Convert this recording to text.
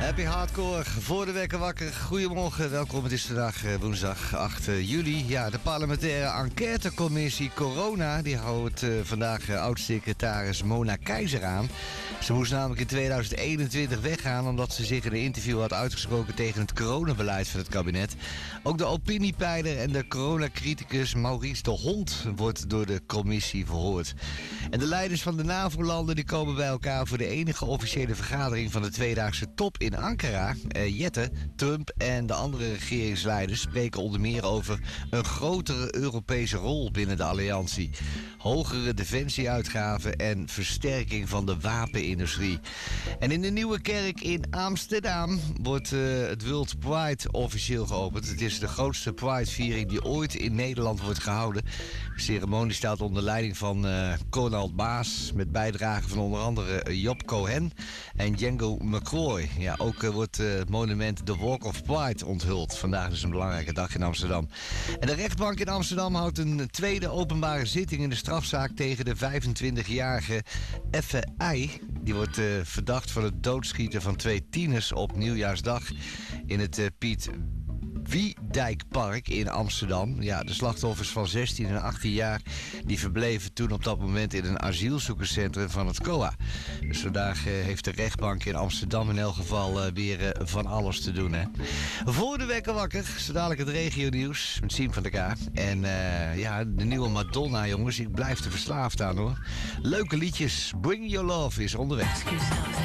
Happy Hardcore, voor de wekker wakker. Goedemorgen, welkom. Het is vandaag woensdag 8 juli. Ja, de parlementaire enquêtecommissie Corona, die houdt vandaag oud-secretaris Mona Keizer aan. Ze moest namelijk in 2021 weggaan omdat ze zich in een interview had uitgesproken tegen het coronabeleid van het kabinet. Ook de opiniepeiler en de coronacriticus Maurice de Hond wordt door de commissie verhoord. En de leiders van de NAVO-landen die komen bij elkaar voor de enige officiële vergadering van de tweedaagse top in Ankara. Jette, Trump en de andere regeringsleiders spreken onder meer over een grotere Europese rol binnen de alliantie, hogere defensieuitgaven en versterking van de wapenindustrie. En in de Nieuwe Kerk in Amsterdam wordt het World Pride officieel geopend. Het is de grootste Pride-viering die ooit in Nederland wordt gehouden. De ceremonie staat onder leiding van Conald Maas, met bijdrage van onder andere Job Cohen en Django McCroy. Ja, ook wordt het monument The Walk of Pride onthuld. Vandaag is een belangrijke dag in Amsterdam. En de rechtbank in Amsterdam houdt een tweede openbare zitting in de strafzaak tegen de 25-jarige Effe I. Die wordt verdacht van het doodschieten van 2 tieners op Nieuwjaarsdag in het Piet Wiedijkpark in Amsterdam. Ja, de slachtoffers van 16 en 18 jaar die verbleven toen op dat moment in een asielzoekerscentrum van het COA. Dus vandaag heeft de rechtbank in Amsterdam in elk geval weer van alles te doen. Hè. Voor de wekker wakker, zo dadelijk het regionieuws met Siem van der K. En ja, de nieuwe Madonna, jongens, ik blijf er verslaafd aan hoor. Leuke liedjes, Bring Your Love is onderweg.